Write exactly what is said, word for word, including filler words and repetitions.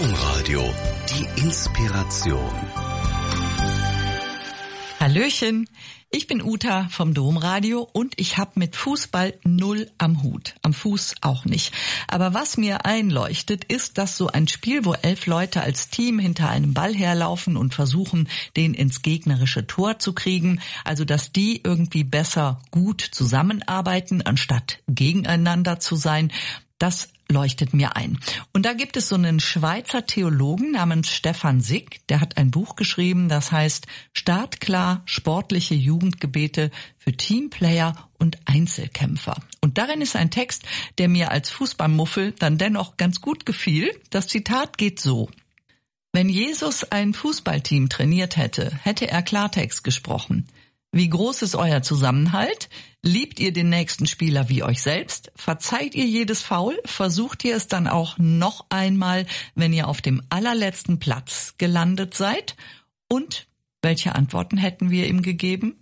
Domradio, die Inspiration. Hallöchen, ich bin Uta vom Domradio und ich habe mit Fußball null am Hut, am Fuß auch nicht. Aber was mir einleuchtet, ist, dass so ein Spiel, wo elf Leute als Team hinter einem Ball herlaufen und versuchen, den ins gegnerische Tor zu kriegen, also dass die irgendwie besser gut zusammenarbeiten, anstatt gegeneinander zu sein, das leuchtet mir ein. Und da gibt es so einen Schweizer Theologen namens Stefan Sick, der hat ein Buch geschrieben, das heißt Startklar, sportliche Jugendgebete für Teamplayer und Einzelkämpfer. Und darin ist ein Text, der mir als Fußballmuffel dann dennoch ganz gut gefiel. Das Zitat geht so: Wenn Jesus ein Fußballteam trainiert hätte, hätte er Klartext gesprochen. Wie groß ist euer Zusammenhalt? Liebt ihr den nächsten Spieler wie euch selbst? Verzeiht ihr jedes Foul? Versucht ihr es dann auch noch einmal, wenn ihr auf dem allerletzten Platz gelandet seid? Und welche Antworten hätten wir ihm gegeben?